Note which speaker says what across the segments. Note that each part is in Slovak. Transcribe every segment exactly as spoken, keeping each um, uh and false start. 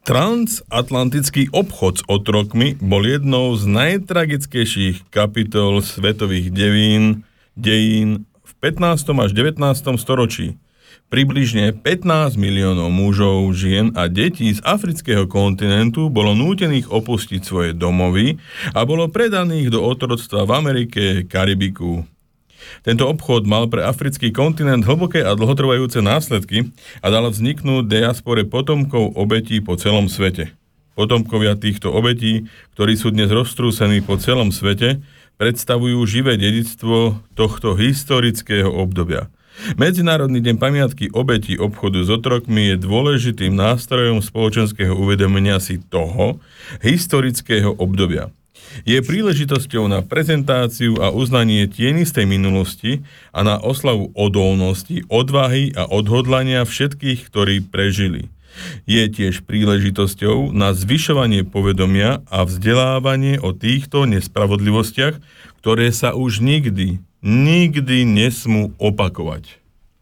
Speaker 1: Transatlantický obchod s otrokmi bol jednou z najtragickejších kapitol svetových devín, dejín v pätnástom až devätnástom storočí. Približne pätnásť miliónov mužov, žien a detí z afrického kontinentu bolo nútených opustiť svoje domovy a bolo predaných do otroctva v Amerike, Karibiku. Tento obchod mal pre africký kontinent hlboké a dlhotrvajúce následky a dal vzniknúť diaspore potomkov obetí po celom svete. Potomkovia týchto obetí, ktorí sú dnes roztrúsení po celom svete, predstavujú živé dedičstvo tohto historického obdobia. Medzinárodný deň pamiatky obetí obchodu s otrokmi je dôležitým nástrojom spoločenského uvedomenia si toho historického obdobia. Je príležitosťou na prezentáciu a uznanie tienistej minulosti a na oslavu odolnosti, odvahy a odhodlania všetkých, ktorí prežili. Je tiež príležitosťou na zvyšovanie povedomia a vzdelávanie o týchto nespravodlivostiach, ktoré sa už nikdy, nikdy nesmú opakovať.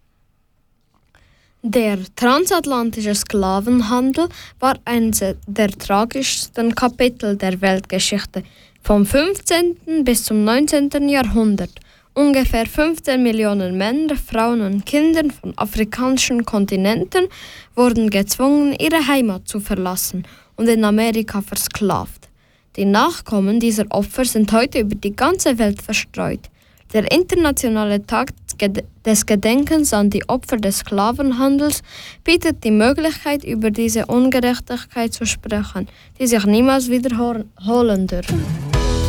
Speaker 2: Der transatlantische Sklavenhandel war eines der tragischsten Kapitel der Weltgeschichte. Vom fünfzehnten bis zum neunzehnten Jahrhundert. Ungefähr fünfzehn Millionen Männer, Frauen und Kinder von afrikanischen Kontinenten wurden gezwungen, ihre Heimat zu verlassen und in Amerika versklavt. Die Nachkommen dieser Opfer sind heute über die ganze Welt verstreut. Der internationale Tag des Gedenkens an die Opfer des Sklavenhandels bietet die Möglichkeit, über diese Ungerechtigkeit zu sprechen, die sich niemals wiederholen dürfen.